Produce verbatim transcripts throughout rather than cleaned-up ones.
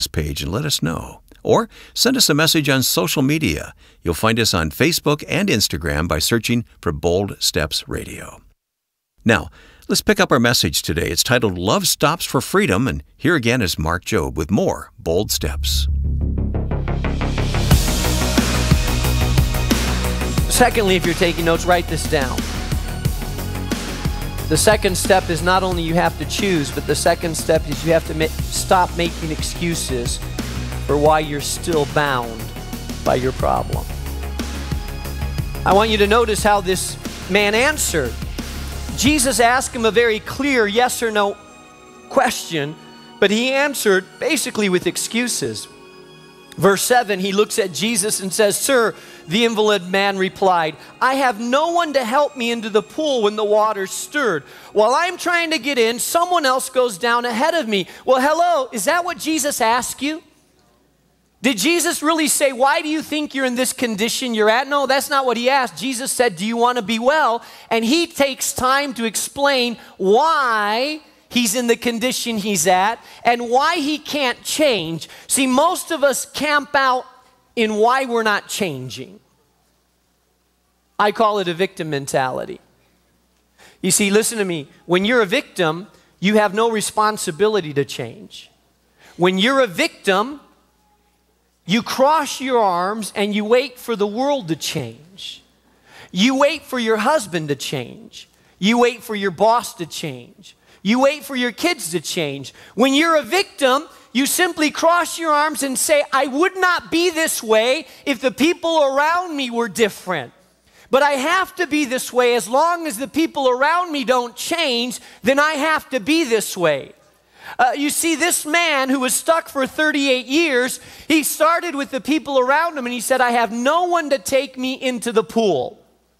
page and let us know. Or send us a message on social media. You'll find us on Facebook and Instagram by searching for Bold Steps Radio. Now, let's pick up our message today. It's titled Love Stops for Freedom, and here again is Mark Jobe with more Bold Steps. Secondly, if you're taking notes, write this down. The second step is not only you have to choose, but the second step is you have to ma- stop making excuses for why you're still bound by your problem. I want you to notice how this man answered. Jesus asked him a very clear yes or no question, but he answered basically with excuses. Verse seven, he looks at Jesus and says, "Sir," the invalid man replied, "I have no one to help me into the pool when the water stirred. While I'm trying to get in, someone else goes down ahead of me." Well, hello, is that what Jesus asked you? Did Jesus really say, why do you think you're in this condition you're at? No, that's not what he asked. Jesus said, do you want to be well? And he takes time to explain why he's in the condition he's at and why he can't change. See, most of us camp out in why we're not changing. I call it a victim mentality. You see, listen to me. When you're a victim, you have no responsibility to change. When you're a victim, you cross your arms and you wait for the world to change. You wait for your husband to change. You wait for your boss to change. You wait for your kids to change. When you're a victim, you simply cross your arms and say, I would not be this way if the people around me were different. But I have to be this way. As long as the people around me don't change, then I have to be this way. Uh, you see, this man who was stuck for thirty-eight years, he started with the people around him and he said, I have no one to take me into the pool.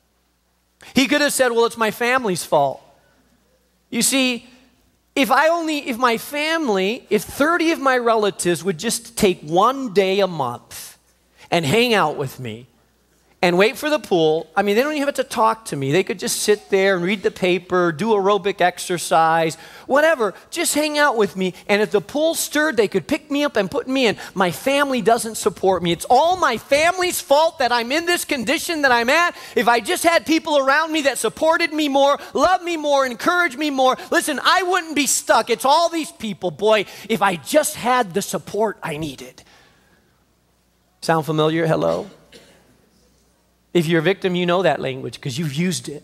He could have said, well, it's my family's fault. You see, if I only, if my family, if thirty of my relatives would just take one day a month and hang out with me and wait for the pool, I mean, they don't even have to talk to me. They could just sit there and read the paper, do aerobic exercise, whatever. Just hang out with me. And if the pool stirred, they could pick me up and put me in. My family doesn't support me. It's all my family's fault that I'm in this condition that I'm at. If I just had people around me that supported me more, loved me more, encouraged me more, listen, I wouldn't be stuck. It's all these people. Boy, if I just had the support I needed. Sound familiar? Hello? If you're a victim, you know that language because you've used it.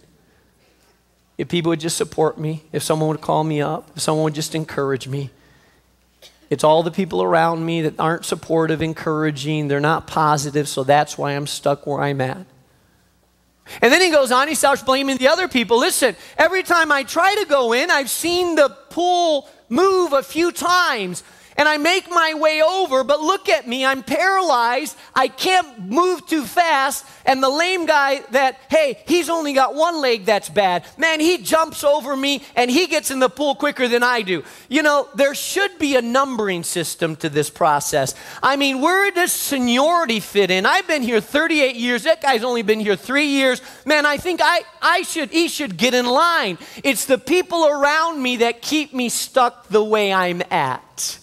If people would just support me, if someone would call me up, if someone would just encourage me. It's all the people around me that aren't supportive, encouraging, they're not positive, so that's why I'm stuck where I'm at. And then he goes on, he starts blaming the other people. Listen, every time I try to go in, I've seen the pool move a few times. And I make my way over, but look at me, I'm paralyzed, I can't move too fast, and the lame guy that, hey, he's only got one leg that's bad, man, he jumps over me, and he gets in the pool quicker than I do. You know, there should be a numbering system to this process. I mean, where does seniority fit in? I've been here thirty-eight years, that guy's only been here three years. Man, I think I, I should, he should get in line. It's the people around me that keep me stuck the way I'm at.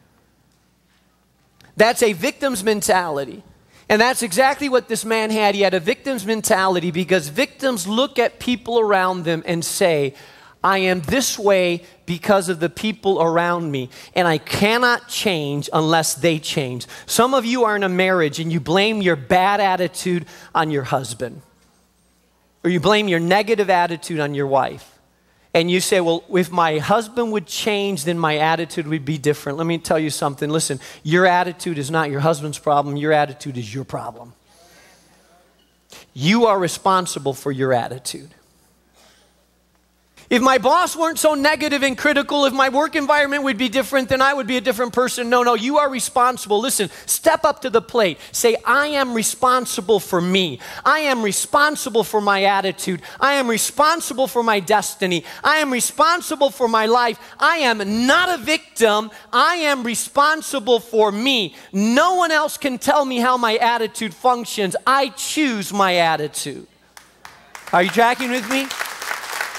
That's a victim's mentality. And that's exactly what this man had. He had a victim's mentality because victims look at people around them and say, I am this way because of the people around me, and I cannot change unless they change. Some of you are in a marriage and you blame your bad attitude on your husband, or you blame your negative attitude on your wife. And you say, well, if my husband would change, then my attitude would be different. Let me tell you something. Listen, your attitude is not your husband's problem. Your attitude is your problem. You are responsible for your attitude. If my boss weren't so negative and critical, if my work environment would be different, then I would be a different person. No, no, you are responsible. Listen, step up to the plate. Say, I am responsible for me. I am responsible for my attitude. I am responsible for my destiny. I am responsible for my life. I am not a victim. I am responsible for me. No one else can tell me how my attitude functions. I choose my attitude. Are you tracking with me?